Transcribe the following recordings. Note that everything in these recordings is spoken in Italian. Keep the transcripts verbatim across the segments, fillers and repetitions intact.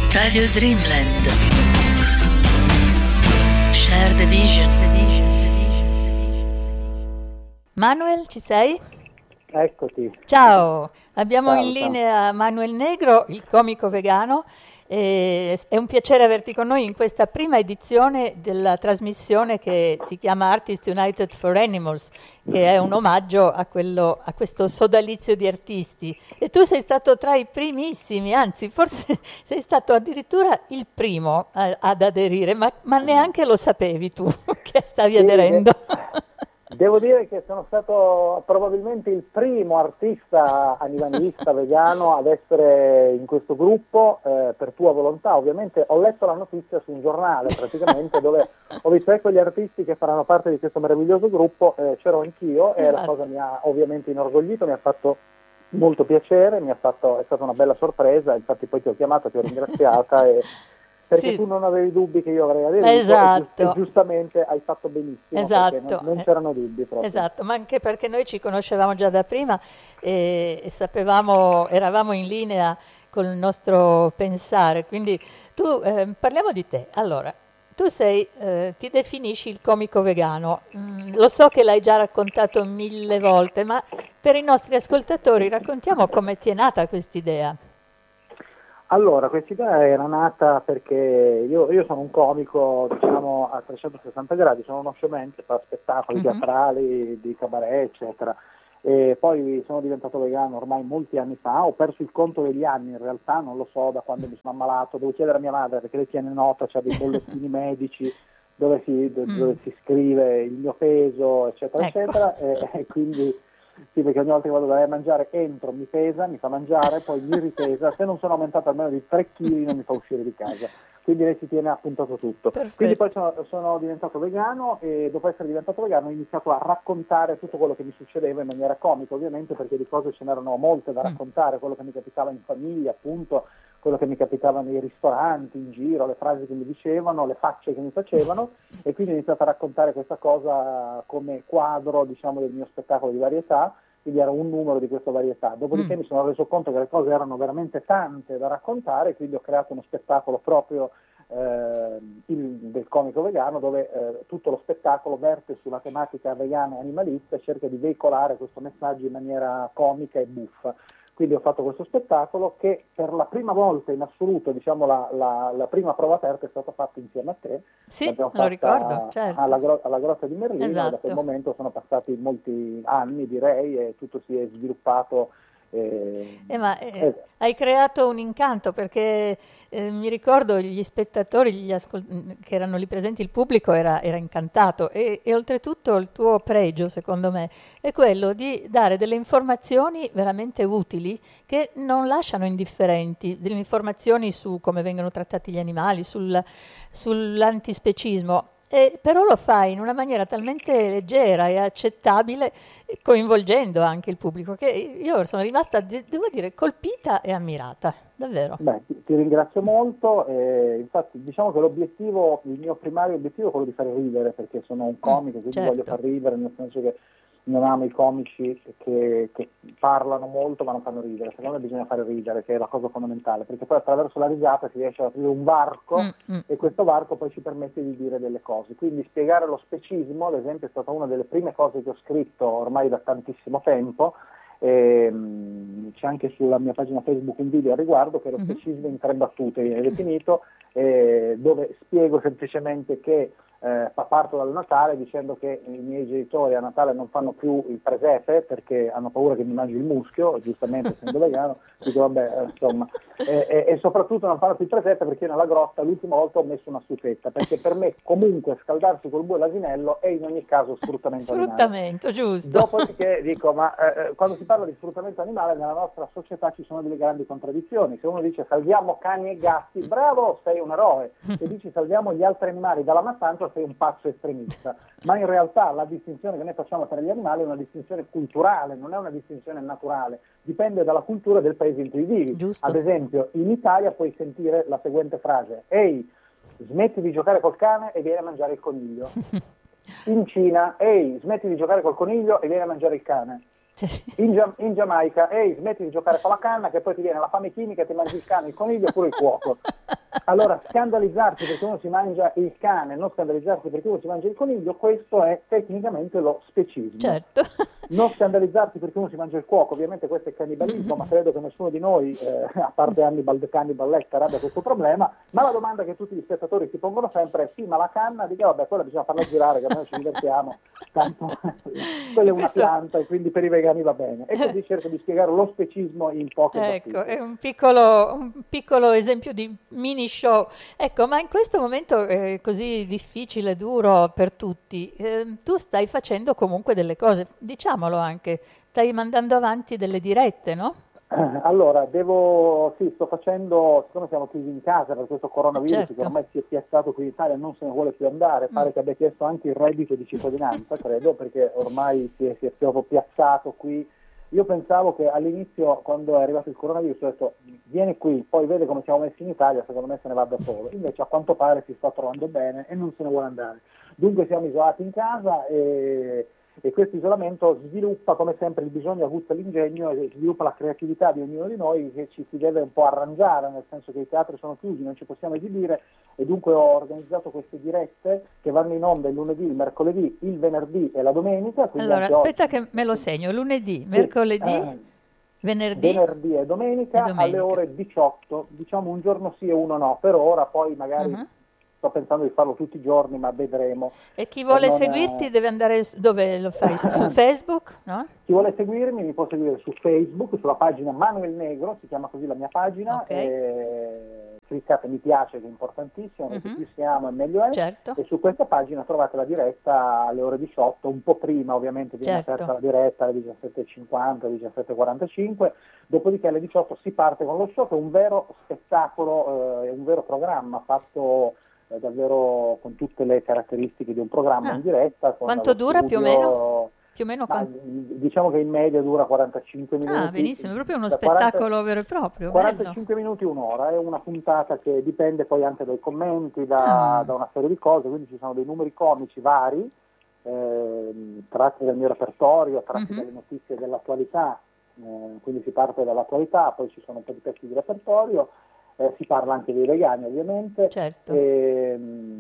Radio Dreamland. Share the vision. Manuel, ci sei? Eccoti. Ciao, abbiamo Ciao, in ciao. linea Manuel Negro, il comico vegano. E è un piacere averti con noi in questa prima edizione della trasmissione che si chiama Artists United for Animals, che è un omaggio a, quello, a questo sodalizio di artisti. E tu sei stato tra i primissimi, anzi forse sei stato addirittura il primo a- ad aderire, ma, ma neanche lo sapevi tu che stavi Sì, aderendo. de- devo dire che sono stato probabilmente il primo artista animalista vegano ad essere in questo gruppo, eh, per tua volontà. Ovviamente ho letto la notizia su un giornale praticamente dove ho visto ecco gli artisti che faranno parte di questo meraviglioso gruppo, eh, c'ero anch'io e la Esatto. cosa mi ha ovviamente inorgoglito, mi ha fatto molto piacere, mi ha fatto, è stata una bella sorpresa, infatti poi ti ho chiamato, ti ho ringraziata e perché Sì. tu non avevi dubbi che io avrei aderito e, Esatto. giust- e giustamente hai fatto benissimo Esatto. perché non, non Eh, c'erano dubbi proprio. Esatto, ma anche perché noi ci conoscevamo già da prima e, e sapevamo, eravamo in linea col nostro pensare. Quindi tu, eh, parliamo di te. Allora, tu sei, eh, ti definisci il comico vegano. Mm, lo so che l'hai già raccontato mille volte, ma per i nostri ascoltatori raccontiamo come ti è nata quest'idea. Allora, questa idea era nata perché io, io sono un comico, diciamo, a trecentosessanta gradi, sono uno showman che fa spettacoli Mhm. teatrali, di cabaret, eccetera. E poi sono diventato vegano ormai molti anni fa, ho perso il conto degli anni in realtà, non lo so da quando mi sono ammalato, devo chiedere a mia madre perché lei tiene nota, c'ha dei bollettini medici dove si, do- Mm. dove si scrive il mio peso, eccetera, Ecco. eccetera, e, e quindi sì, perché ogni volta che vado da lei a mangiare entro, mi pesa, mi fa mangiare, poi mi ripesa, se non sono aumentato almeno di tre chili non mi fa uscire di casa, quindi lei si tiene appuntato tutto. Perfetto. Quindi poi sono, sono diventato vegano e dopo essere diventato vegano ho iniziato a raccontare tutto quello che mi succedeva in maniera comica, ovviamente perché di cose ce n'erano molte da Mm. raccontare, quello che mi capitava in famiglia appunto, quello che mi capitava nei ristoranti, in giro, le frasi che mi dicevano, le facce che mi facevano e quindi ho iniziato a raccontare questa cosa come quadro, diciamo, del mio spettacolo di varietà, quindi era un numero di questa varietà. Dopodiché Mm. mi sono reso conto che le cose erano veramente tante da raccontare, quindi ho creato uno spettacolo proprio eh, il- del comico vegano dove eh, tutto lo spettacolo verte sulla tematica vegana e animalista e cerca di veicolare questo messaggio in maniera comica e buffa. Quindi ho fatto questo spettacolo che per la prima volta in assoluto, diciamo la, la- la prima prova aperta è stata fatta insieme a te. Sì, L'abbiamo me lo fatta ricordo, certo. alla, gro- alla Grotta di Merlino e da quel Esatto. momento sono passati molti anni direi e tutto si è sviluppato. eh, Eh, ma eh, eh, hai creato un incanto perché eh, mi ricordo gli spettatori gli ascol- che erano lì presenti, il pubblico era, era incantato e, e oltretutto il tuo pregio, secondo me, è quello di dare delle informazioni veramente utili che non lasciano indifferenti, delle informazioni su come vengono trattati gli animali, sul, sull'antispecismo. E però lo fai in una maniera talmente leggera e accettabile, eh, coinvolgendo anche il pubblico, che io sono rimasta, de- devo dire, colpita e ammirata, davvero. Beh, ti, ti ringrazio molto, eh, infatti diciamo che l'obiettivo, il mio primario obiettivo è quello di fare ridere perché sono un Mm, comico, quindi voglio certo. far ridere, nel senso che non amo i comici che, che parlano molto ma non fanno ridere, secondo me bisogna fare ridere, che è la cosa fondamentale, perché poi attraverso la risata si riesce ad aprire un varco Mm, mm. e questo varco poi ci permette di dire delle cose, quindi spiegare lo specismo, ad esempio, è stata una delle prime cose che ho scritto ormai da tantissimo tempo. Ehm, c'è anche sulla mia pagina Facebook un video al riguardo che è lo Mhm. specismo in tre battute viene definito, eh, dove spiego semplicemente che eh, fa parto dal Natale dicendo che i miei genitori a Natale non fanno più il presepe perché hanno paura che mi mangi il muschio, giustamente essendo vegano, dico vabbè, eh, insomma, e, e, e soprattutto non fanno più il presepe perché io nella grotta l'ultima volta ho messo una stufetta, perché per me comunque scaldarsi col bue e l'asinello è in ogni caso sfruttamento animale. Sfruttamento, giusto. Dopodiché dico, ma eh, quando si parla di sfruttamento animale nella nostra società ci sono delle grandi contraddizioni. Se uno dice salviamo cani e gatti, bravo, sei un eroe. Se dici salviamo gli altri animali dalla mattanza, sei un pazzo estremista. Ma in realtà la distinzione che noi facciamo tra gli animali è una distinzione culturale, non è una distinzione naturale. Dipende dalla cultura del paese in cui vivi. Giusto. Ad esempio, in Italia puoi sentire la seguente frase: ehi, smetti di giocare col cane e vieni a mangiare il coniglio. In Cina, ehi, smetti di giocare col coniglio e vieni a mangiare il cane. Cioè, sì. In, Gia- in Giamaica, ehi, smetti di giocare con la canna che poi ti viene la fame chimica e ti mangi il cane, il coniglio oppure il cuoco. Allora, scandalizzarsi perché uno si mangia il cane, non scandalizzarsi perché uno si mangia il coniglio, questo è tecnicamente lo specismo. Certo. Non scandalizzarsi perché uno si mangia il cuoco, ovviamente questo è cannibalismo, ma credo che nessuno di noi, eh, a parte Hannibal the Cannibal Lecter, abbia questo problema, ma la domanda che tutti gli spettatori si pongono sempre è sì, ma la canna, dica vabbè, quella bisogna farla girare, che noi ci divertiamo, tanto quella è una Questo... pianta e quindi per i vegani va bene. E così cerco di spiegare lo specismo in poche Ecco, battute. è un piccolo, un piccolo esempio di mini show. Ecco, ma in questo momento eh, così difficile, duro per tutti, eh, tu stai facendo comunque delle cose, diciamolo anche, stai mandando avanti delle dirette, no? Allora, devo, sì, sto facendo, siccome siamo chiusi in casa per questo coronavirus Certo. che ormai si è piazzato qui in Italia, non se ne vuole più andare, pare Mm. che abbia chiesto anche il reddito di cittadinanza, credo, perché ormai si è, si è proprio piazzato qui. Io pensavo che all'inizio, quando è arrivato il coronavirus, ho detto vieni qui, poi vede come siamo messi in Italia, secondo me se ne va da solo. Invece a quanto pare si sta trovando bene e non se ne vuole andare. Dunque siamo isolati in casa e... e questo isolamento sviluppa come sempre il bisogno, aguzza l'ingegno e sviluppa la creatività di ognuno di noi che ci si deve un po' arrangiare, nel senso che i teatri sono chiusi, non ci possiamo esibire e dunque ho organizzato queste dirette che vanno in onda il lunedì, il mercoledì, il venerdì e la domenica. Quindi Allora, anche aspetta oggi, che me lo segno, lunedì, sì, mercoledì, eh, venerdì venerdì e domenica, e alle domenica. ore diciotto, diciamo un giorno sì e uno no, per ora, poi magari Mhm. sto pensando di farlo tutti i giorni, ma vedremo. E chi Per vuole non, seguirti eh, deve andare s- dove lo fai? Su, su Facebook, no? Chi vuole seguirmi mi può seguire su Facebook, sulla pagina Manuel Negro, si chiama così la mia pagina, Ok. e cliccate mi piace che è importantissimo, perché Mhm. più siamo e meglio è, Certo, e su questa pagina trovate la diretta alle ore diciotto, un po' prima ovviamente viene certo. aperta la diretta alle diciassette e cinquanta, diciassette e quarantacinque, dopodiché alle diciotto si parte con lo show che è un vero spettacolo, eh, è un vero programma fatto eh, davvero con tutte le caratteristiche di un programma Ah, in diretta, con quanto lo dura più o meno? studio. Più o meno Ma quan- diciamo che in media dura quarantacinque Ah, minuti, benissimo, è proprio uno da quaranta spettacolo vero e proprio, bello. quarantacinque minuti, un'ora, è una puntata che dipende poi anche dai commenti, da, Ah, da una serie di cose, quindi ci sono dei numeri comici vari, ehm, tratti dal mio repertorio, tratti mhm, dalle notizie dell'attualità, eh, quindi si parte dall'attualità, poi ci sono un po' di pezzi di repertorio, eh, si parla anche dei vegani ovviamente, certo. e,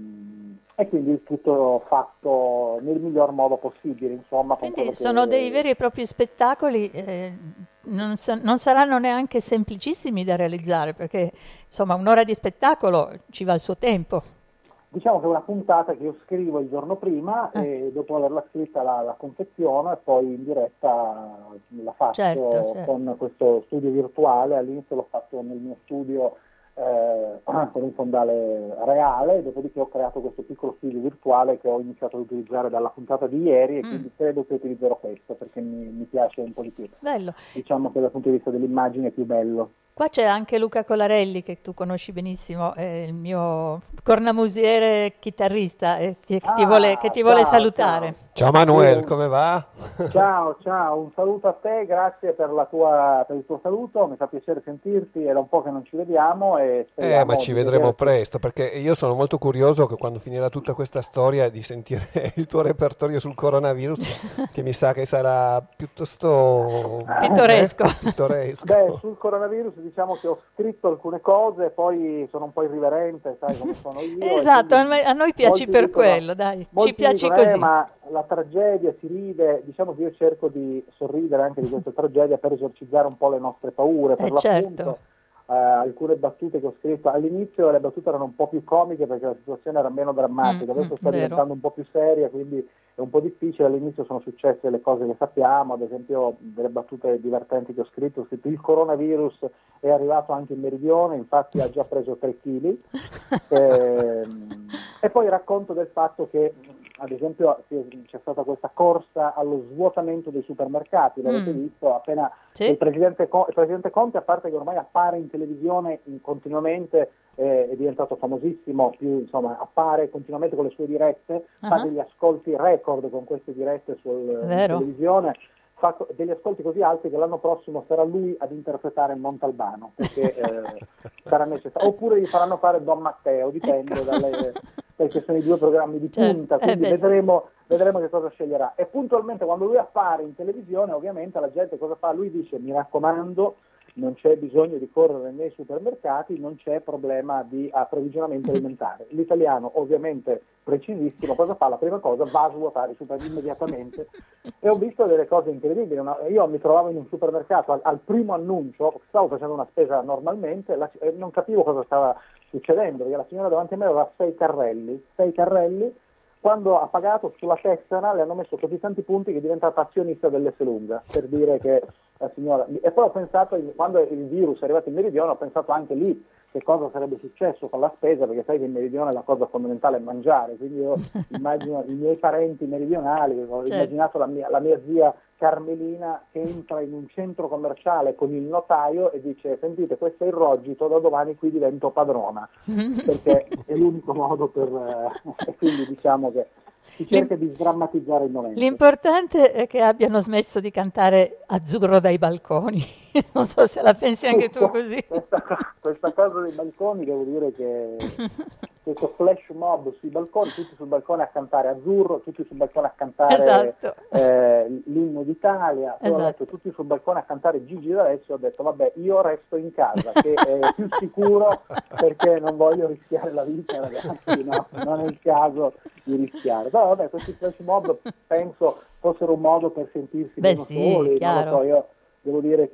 e quindi il tutto fatto nel miglior modo possibile, insomma, con quello Quindi sono dei che... veri e propri spettacoli, eh, non, sa- non saranno neanche semplicissimi da realizzare, perché insomma un'ora di spettacolo ci va il suo tempo. Diciamo che è una puntata che io scrivo il giorno prima Ah, e dopo averla scritta la, la confeziono e poi in diretta la certo, faccio certo. con questo studio virtuale. All'inizio l'ho fatto nel mio studio eh, con un fondale reale, dopodiché ho creato questo piccolo studio virtuale che ho iniziato ad utilizzare dalla puntata di ieri e Mm, quindi credo che utilizzerò questo perché mi, mi piace un po' di più. bello. Diciamo che dal punto di vista dell'immagine è più bello. Qua c'è anche Luca Colarelli, che tu conosci benissimo, è il mio cornamusiere chitarrista, e ti- che ti vuole, che Ah, ti vuole ciao, ciao. salutare. Ciao Manuel, Io- come va? Ciao, ciao, un saluto a te, grazie per, la tua, per il tuo saluto, mi fa piacere sentirti, era un po' che non ci vediamo e Eh, ma speriamo ci di vedremo vederci. presto, perché io sono molto curioso che quando finirà tutta questa storia di sentire il tuo repertorio sul coronavirus, che mi sa che sarà piuttosto Pittoresco. eh, pittoresco. Beh, sul coronavirus diciamo che ho scritto alcune cose, poi sono un po' irriverente, sai come sono io. e Esatto, a quindi noi, a noi piaci molti per dicono- quello, dai, ci Molti piaci dicono, eh, così. ma la tragedia si ride, diciamo che io cerco di sorridere anche di questa tragedia per esorcizzare un po' le nostre paure, per Eh, l'appunto. certo. Eh, alcune battute che ho scritto all'inizio, le battute erano un po' più comiche perché la situazione era meno drammatica, Mm, adesso mm, sta vero. diventando un po' più seria, quindi è un po' difficile. All'inizio sono successe le cose che sappiamo, ad esempio delle battute divertenti che ho scritto, ho scritto il coronavirus è arrivato anche in meridione, infatti ha già preso tre chili. Ehm, e poi racconto del fatto che ad esempio c'è stata questa corsa allo svuotamento dei supermercati, l'avete Mm, visto, appena sì, il presidente, Co- il presidente Conte, a parte che ormai appare in televisione in- continuamente, eh, è diventato famosissimo, più, insomma, appare continuamente con le sue dirette, fa ah, degli ascolti record con queste dirette sul- in vero. televisione, fa co- degli ascolti così alti che l'anno prossimo sarà lui ad interpretare Montalbano, perché eh, sarà necessario, oppure gli faranno fare Don Matteo, dipende Ecco. dalle, perché sono i due programmi di Certo, punta, eh, quindi beh, sì. vedremo, vedremo che cosa sceglierà. E puntualmente quando lui appare in televisione, ovviamente la gente cosa fa? Lui dice: mi raccomando, non c'è bisogno di correre nei supermercati, non c'è problema di approvvigionamento alimentare. L'italiano ovviamente precisissimo, cosa fa? La prima cosa, va a svuotare i super immediatamente, e ho visto delle cose incredibili. No? Io mi trovavo in un supermercato al, al primo annuncio, stavo facendo una spesa normalmente, la, eh, non capivo cosa stava succedendo, perché la signora davanti a me aveva sei carrelli, sei carrelli, quando ha pagato sulla tessera le hanno messo così tanti punti che è diventata azionista dell'Esselunga, per dire che la signora... E poi ho pensato, quando il virus è arrivato in Meridione, ho pensato anche lì che cosa sarebbe successo con la spesa, perché sai che in Meridione la cosa fondamentale è mangiare, quindi io immagino i miei parenti meridionali, ho certo. immaginato la mia, la mia zia Carmelina che entra in un centro commerciale con il notaio e dice: sentite, questo è il rogito, da domani qui divento padrona, perché è l'unico modo per... Eh, e quindi diciamo che si cerca di sdrammatizzare il momento. L'importante è che abbiano smesso di cantare Azzurro dai balconi. Non so se la pensi anche tu così. Questa, questa cosa dei balconi, devo dire che questo flash mob sui balconi, tutti sul balcone a cantare Azzurro, tutti sul balcone a cantare esatto. eh, l'inno d'Italia, poi esatto. ho detto tutti sul balcone a cantare Gigi D'Alessio, ho detto vabbè, io resto in casa, che è più sicuro, perché non voglio rischiare la vita, ragazzi, no, non è il caso di rischiare. Però vabbè, questi flash mob penso fossero un modo per sentirsi Beh, meno sì, soli, chiaro. non lo so, io devo dire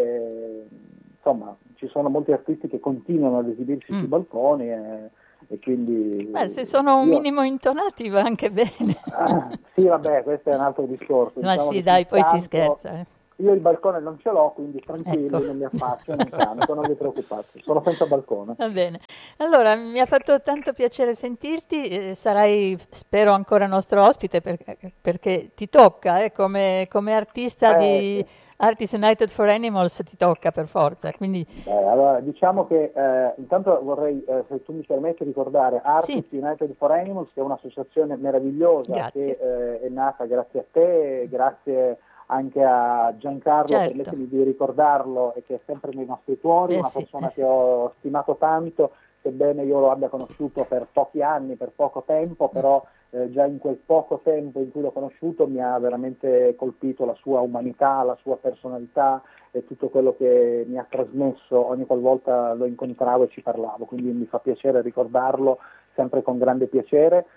che insomma ci sono molti artisti che continuano ad esibirsi mm. sui balconi e, e quindi... Beh, se sono un io... minimo intonati va anche bene. Ah, sì, vabbè, questo è un altro discorso. Ma diciamo sì, dai, poi canto, si scherza. Eh. Io il balcone non ce l'ho, quindi tranquillo, ecco. non mi affaccio, non canto, non vi preoccupate, sono senza balcone. Va bene. Allora, mi ha fatto tanto piacere sentirti, eh, sarai, spero, ancora nostro ospite, perché, perché ti tocca, eh, come, come artista eh, di... sì. Artists United for Animals ti tocca per forza, quindi... Beh, allora, diciamo che eh, intanto vorrei, eh, se tu mi permetti, ricordare Artists sì. United for Animals, che è un'associazione meravigliosa, grazie. che eh, è nata grazie a te, grazie anche a Giancarlo, certo. permettimi di ricordarlo, e che è sempre nei nostri cuori, eh una sì, persona eh che sì. ho stimato tanto, sebbene io lo abbia conosciuto per pochi anni, per poco tempo, però eh, già in quel poco tempo in cui l'ho conosciuto mi ha veramente colpito la sua umanità, la sua personalità e tutto quello che mi ha trasmesso ogni qualvolta lo incontravo e ci parlavo, quindi mi fa piacere ricordarlo sempre con grande piacere.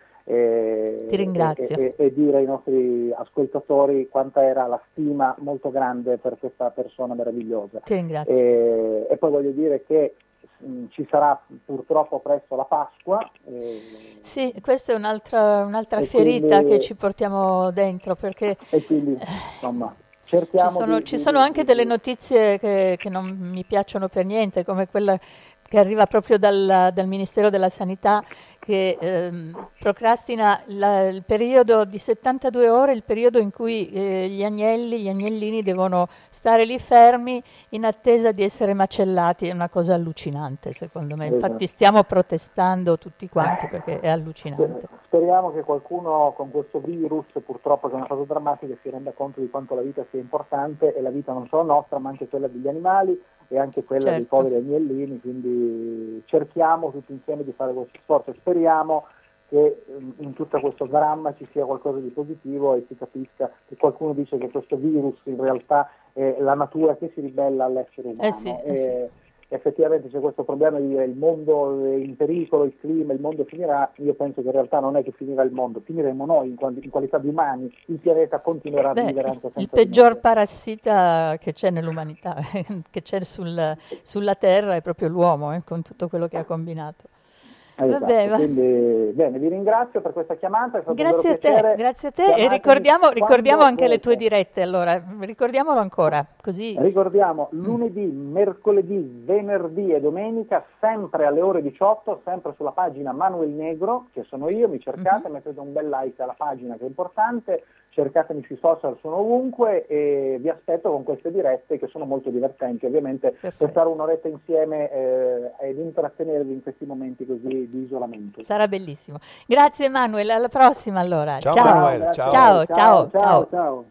E, Ti ringrazio. E, e, e dire ai nostri ascoltatori quanta era la stima molto grande per questa persona meravigliosa. Ti ringrazio. E, e poi voglio dire che mh, ci sarà purtroppo presto la Pasqua. E, sì, questa è un'altra, un'altra e ferita quindi, che ci portiamo dentro, perché e quindi insomma cerchiamo ci sono, di, ci di, sono di, anche di, delle notizie che, che non mi piacciono per niente, come quella che arriva proprio dal, dal Ministero della Sanità, che ehm, procrastina la, il periodo di settantadue ore, il periodo in cui eh, gli agnelli, gli agnellini devono stare lì fermi in attesa di essere macellati. È una cosa allucinante, secondo me. Infatti stiamo protestando tutti quanti perché è allucinante. Speriamo che qualcuno con questo virus, purtroppo che è una cosa drammatica, si renda conto di quanto la vita sia importante, e la vita non solo nostra ma anche quella degli animali e anche quella certo. dei poveri agnellini, quindi cerchiamo tutti insieme di fare questo sforzo. Speriamo che in tutto questo dramma ci sia qualcosa di positivo e si capisca che qualcuno dice che questo virus in realtà è la natura che si ribella all'essere umano. Eh sì, eh e sì. Effettivamente c'è questo problema di dire il mondo è in pericolo, il clima, il mondo finirà. Io penso che in realtà non è che finirà il mondo, finiremo noi in, quali- in qualità di umani, il pianeta continuerà Beh, a vivere anche senza il peggior di parassita che c'è nell'umanità, che c'è sul, sulla Terra, è proprio l'uomo, eh, con tutto quello che ha combinato. Esatto, Vabbè, va. Quindi bene, vi ringrazio per questa chiamata, è stato Grazie un a vero piacere. te, grazie a te, e Chiamatemi ricordiamo, ricordiamo quando anche le tue volete. dirette, allora, ricordiamolo ancora, così. Ricordiamo lunedì, mercoledì, venerdì e domenica, sempre alle ore diciotto, sempre sulla pagina Manuel Negro, che sono io, mi cercate, Mm-hmm. mettete un bel like alla pagina che è importante, cercatemi sui social, sono ovunque, e vi aspetto con queste dirette che sono molto divertenti, ovviamente Perfetto. per stare un'oretta insieme eh, ed intrattenervi in questi momenti così di isolamento. Sarà bellissimo. Grazie Manuel, alla prossima allora. Ciao, ciao. Manuel, grazie. ciao. Ciao, ciao, ciao, ciao, ciao.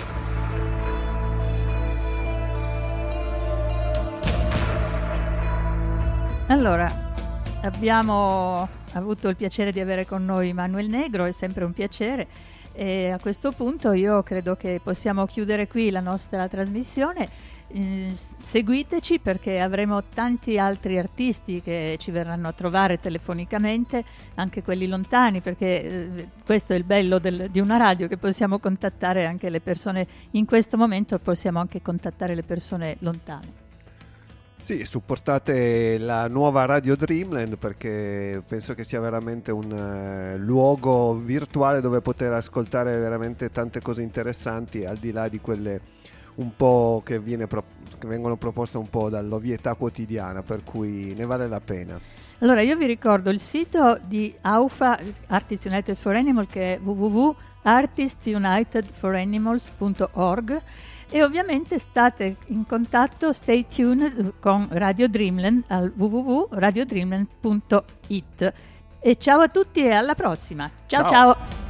Allora, abbiamo avuto il piacere di avere con noi Manuel Negro, è sempre un piacere, e a questo punto io credo che possiamo chiudere qui la nostra trasmissione. eh, seguiteci perché avremo tanti altri artisti che ci verranno a trovare telefonicamente, anche quelli lontani, perché eh, questo è il bello del, di una radio, che possiamo contattare anche le persone in questo momento, possiamo anche contattare le persone lontane. Sì, supportate la nuova Radio Dreamland, perché penso che sia veramente un uh, luogo virtuale dove poter ascoltare veramente tante cose interessanti, al di là di quelle un po' che, viene pro- che vengono proposte un po' dall'ovvietà quotidiana, per cui ne vale la pena. Allora io vi ricordo il sito di A U F A, Artists United for Animals, che è w w w punto artists united for animals punto org, e ovviamente state in contatto, stay tuned con Radio Dreamland al w w w punto radio dreamland punto i t. E ciao a tutti e alla prossima. Ciao ciao! ciao.